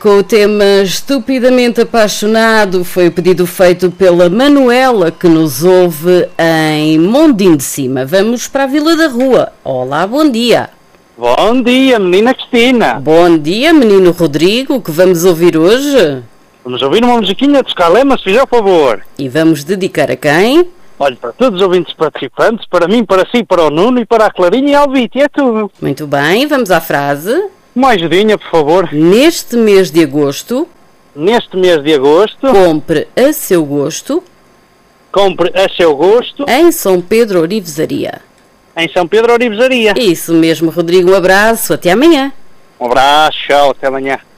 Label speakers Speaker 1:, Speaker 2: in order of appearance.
Speaker 1: Com o tema Estupidamente Apaixonado, foi o pedido feito pela Manuela, que nos ouve em Mondim de Cima. Vamos para a Vila da Rua. Olá, bom dia.
Speaker 2: Bom dia, menina Cristina.
Speaker 1: Bom dia, menino Rodrigo, o que vamos ouvir hoje?
Speaker 2: Vamos ouvir uma musiquinha de Scalema, se fizer o favor.
Speaker 1: E vamos dedicar a quem?
Speaker 2: Olha, para todos os ouvintes participantes, para mim, para si, para o Nuno e para a Clarinha e ao Viti, é tudo.
Speaker 1: Muito bem, vamos à frase.
Speaker 2: Uma ajudinha, por favor.
Speaker 1: Neste mês de agosto,
Speaker 2: Neste mês de agosto,
Speaker 1: compre a seu gosto
Speaker 2: compre a seu gosto
Speaker 1: em São Pedro Orivesaria.
Speaker 2: em São Pedro Orivesaria.
Speaker 1: Isso mesmo, Rodrigo, um abraço, até amanhã.
Speaker 2: Um abraço, tchau, até amanhã.